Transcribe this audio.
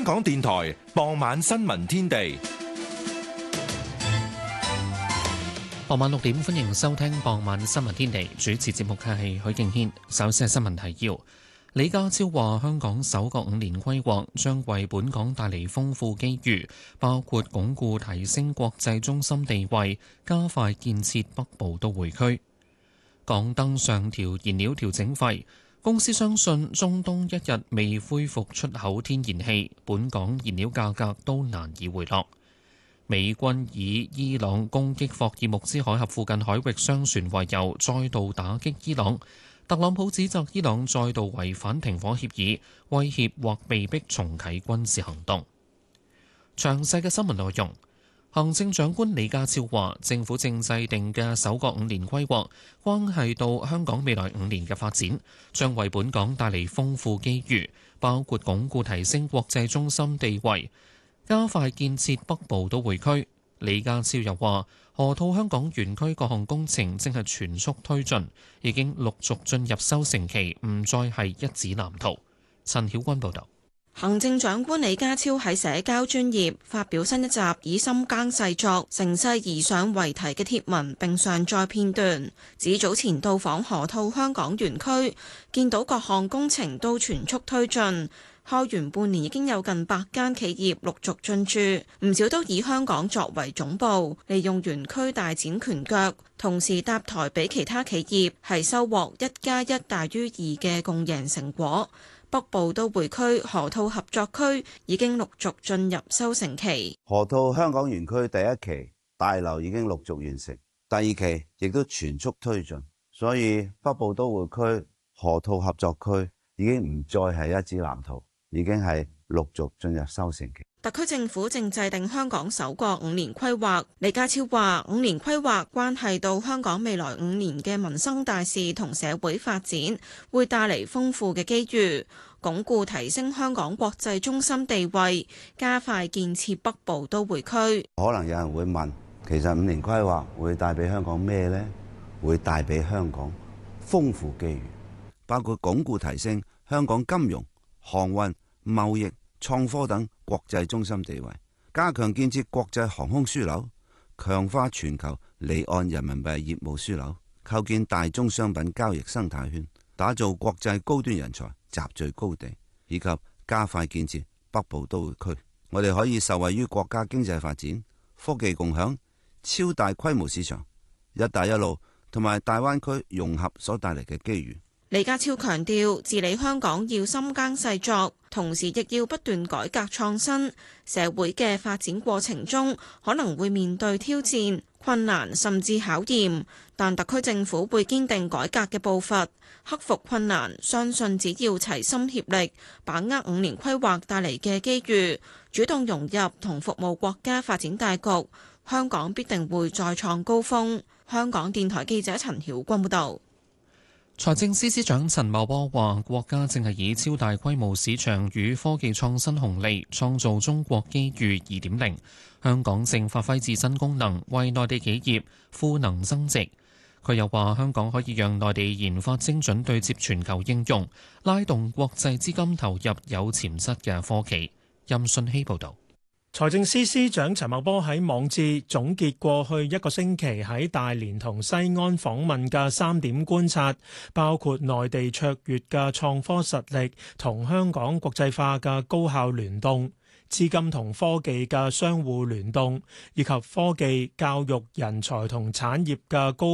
香港電台傍晚新聞天地。 傍晚6點，歡迎收聽傍晚新聞天地。主持節目嘅係許敬軒。首先係新聞提要。李家超話，香港首個5年規劃將為本港帶嚟豐富機遇，包括鞏固提升國際中心地位，加快建設北部都會區。港燈上調燃料調整費，公司相信中東一日未恢復出口天然氣，本港燃料價格都難以回落。美軍以伊朗攻擊霍爾木茲海峽附近海域商船為由，再度打擊伊朗。特朗普指責伊朗再度違反停火協議，威脅或被迫重啟軍事行動。詳細嘅新聞內容，行政長官李家超話，政府正制定嘅首個5年規劃，關係到香港未來5年嘅發展，將為本港帶嚟豐富機遇，包括鞏固提升國際中心地位，加快建設北部都會區。李家超又話，河套香港園區各項工程正係全速推進，已經陸續進入收成期，唔再係一紙藍圖。陳曉君報導。 行政長官李家超喺社交專頁發表新一集以深耕細作、乘勢而上為題嘅貼文，並上載片段，指早前到訪河套香港園區，見到各項工程都全速推進。開園半年已經有近100間企業陸續進駐，唔少都以香港作為總部，利用園區大展拳腳，同時搭台俾其他企業，係收穫1+1大於2嘅共贏成果。北部都會區河套合作區已經陸續進入收成期。 河套香港園區第一期大樓已經陸續完成，第二期亦都全速推進，所以北部都會區河套合作區已經唔再係一紙藍圖，已經係陸續進入收成期。 特區政府正制定香港首個5年規劃。李家超話：5年規劃關係到香港未來5年嘅民生大事同社會發展，會帶嚟豐富嘅機遇，鞏固提升香港國際中心地位，加快建設北部都會區。 可能有人會問，其實5年規劃會帶俾香港咩呢？會帶俾香港豐富機遇，包括鞏固提升香港金融、航運、貿易、創科等國際中心地位，加強建設國際航空樞紐，強化全球離岸人民幣業務樞紐，構建大宗商品交易生態圈，打造國際高端人才集聚高地，以及加快建設北部都會區。我哋可以受惠於國家經濟發展、科技共享、超大規模市場、一帶一路同埋大灣區融合所帶嚟嘅機遇。 李家超強調，治理香港要深耕細作，同時亦要不斷改革創新。社會嘅發展過程中，可能會面對挑戰、困難甚至考驗，但特區政府會堅定改革嘅步伐，克服困難。相信只要齊心協力，把握5年規劃帶嚟嘅機遇，主動融入同服務國家發展大局，香港必定會再創高峰。香港電台記者陳曉君報導。 財政司司長陳茂波話：國家正係以超大規模市場與科技創新紅利，創造中國機遇2.0。香港正發揮自身功能，為內地企業賦能增值。佢又話：香港可以讓內地研發精準對接全球應用，拉動國際資金投入有潛質嘅科技。任信希報導。 財政司司長陳茂波喺網誌總結過去1個星期喺大連同西安訪問嘅3點觀察，包括內地卓越嘅創科實力同香港國際化嘅高效聯動，資金同科技嘅相互聯動，以及科技、教育、人才同產業嘅高